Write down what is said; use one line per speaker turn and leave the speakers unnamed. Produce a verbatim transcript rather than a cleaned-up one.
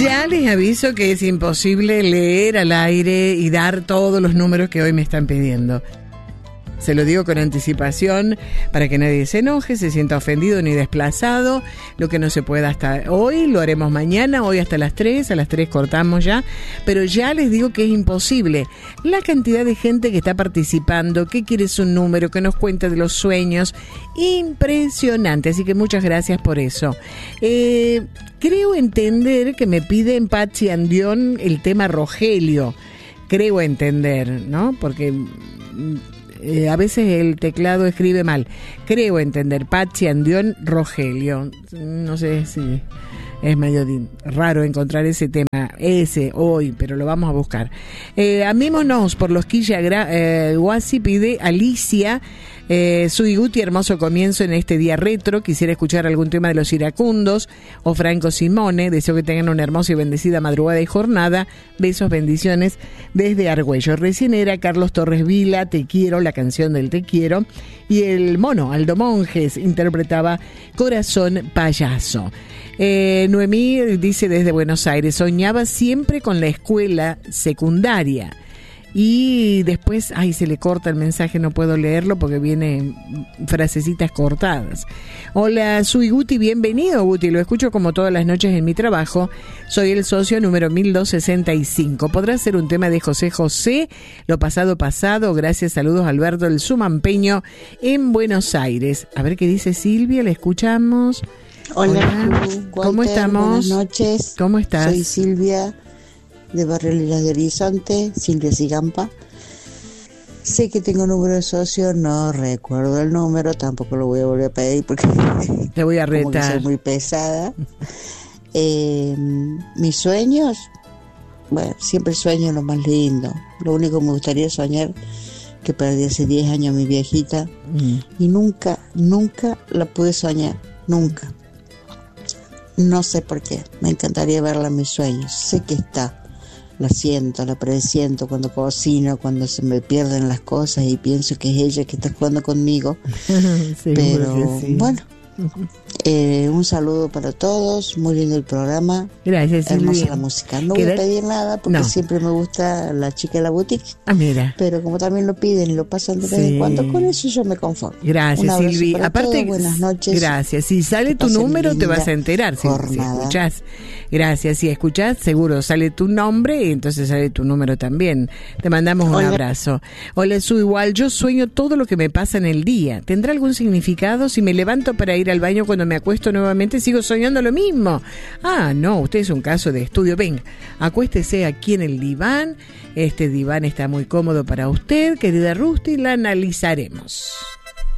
Ya les aviso que es imposible leer al aire y dar todos los números que hoy me están pidiendo. Se lo digo con anticipación para que nadie se enoje, se sienta ofendido ni desplazado. Lo que no se pueda hasta hoy, lo haremos mañana, hoy hasta las tres, a las tres cortamos ya. Pero ya les digo que es imposible. La cantidad de gente que está participando, que quiere su número, que nos cuenta de los sueños, impresionante. Así que muchas gracias por eso. Eh, creo entender que me piden Patsy Andión el tema Rogelio. Creo entender, ¿no? Porque... Eh, a veces el teclado escribe mal. Creo entender, Patsy Andión Rogelio. No sé si es medio raro encontrar ese tema, ese hoy, pero lo vamos a buscar. Eh, amémonos por los Quilla eh, Guasi, pide Alicia. Eh, Sui Guti, hermoso comienzo en este día retro. Quisiera escuchar algún tema de los iracundos o Franco Simone. Deseo que tengan una hermosa y bendecida madrugada y jornada. Besos, bendiciones desde Argüello. Recién era Carlos Torres Vila, Te quiero, la canción del Te quiero. Y el mono Aldo Monjes interpretaba Corazón Payaso. Eh, Noemí dice desde Buenos Aires, soñaba siempre con la escuela secundaria. Y después, ay, se le corta el mensaje, no puedo leerlo porque viene frasecitas cortadas. Hola, soy Guti, bienvenido Guti, lo escucho como todas las noches en mi trabajo. Soy el socio número mil doscientos sesenta y cinco. ¿Podrá ser un tema de José José? Lo pasado pasado, gracias, saludos Alberto el Sumampeño en Buenos Aires. A ver qué dice Silvia, la escuchamos.
Hola,
Hola. ¿Cómo
Walter,
estamos?
Buenas noches.
¿Cómo estás?
Soy Silvia, de Barrio Lilas de Horizonte, Silvia Sigampa. Sé que tengo número de socio, no recuerdo el número, tampoco lo voy a volver a pedir porque
te voy a retar.
Como que soy muy pesada. Eh, mis sueños, bueno, siempre sueño lo más lindo. Lo único que me gustaría soñar que perdí hace diez años a mi viejita mm. y nunca, nunca la pude soñar, nunca. No sé por qué, me encantaría verla en mis sueños, sé que está. La siento, la presiento cuando cocino, cuando se me pierden las cosas y pienso que es ella que está jugando conmigo. Pero sí. Bueno, eh, un saludo para todos, muy lindo el programa.
Gracias, Silvia.
Hermosa la música. No voy a pedir nada porque no. Siempre me gusta La Chica de la Boutique.
Ah, mira.
Pero como también lo piden y lo pasan de vez en cuando, con eso yo me conformo.
Gracias, Silvia. Aparte,
todos, buenas noches.
Gracias. Si sale tu número te vas a enterar. Si, si escuchás. Gracias. Si escuchás, seguro sale tu nombre y entonces sale tu número también. Te mandamos un Hola. abrazo. Hola, Su, igual. Yo sueño todo lo que me pasa en el día. ¿Tendrá algún significado? Si me levanto para ir al baño cuando me acuesto nuevamente, sigo soñando lo mismo. Ah, no, usted es un caso de estudio. Venga, acuéstese aquí en el diván. Este diván está muy cómodo para usted, querida Rusty, la analizaremos.